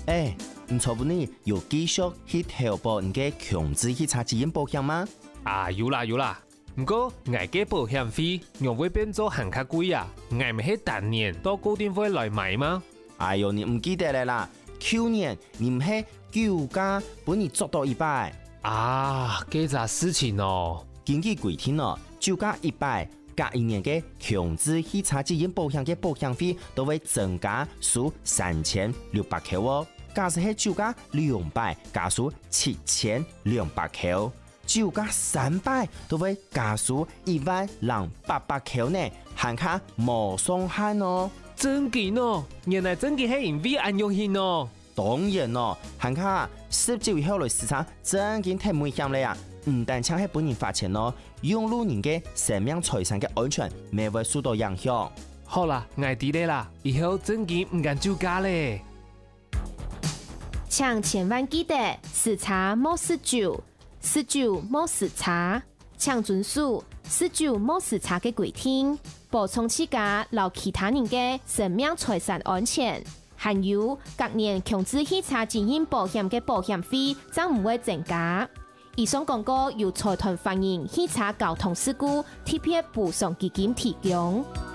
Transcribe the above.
唔錯不你有繼續去投保你嘅強制檢查基因保險嗎？ 啊，有啦。不過，我嘅保險費又會變做很較貴啊！我唔係當年到固定會來買嗎？ 哎呦，你唔記得了啦？去年你唔係9價幫你做到100 啊，這件事情哦。 根據規定哦，9價100，隔一年嘅強制檢查基因保險嘅保險費都會增加數3600塊哦。假使係9價200，加數7200塊。9價300都會加數10800塊呢，限卡無上限哦。 真嘅哦，原來真嘅係因為安用型哦。 當然咯，限卡19以後來市場真嘅太危險了呀！唔單止係本人花錢咯，用路人嘅生命財產嘅安全未會受到影響。 好啦，我知你啦，以後真嘅唔敢9價咧。 請千萬記得時差莫19莫時差，請遵守19莫時差嘅規定，保障自家留其他人嘅生命財產安全。還有隔年強制檢查基因保險嘅保險費將唔會增加。以上廣告由財團法人檢查交通事故特別補償基金提供。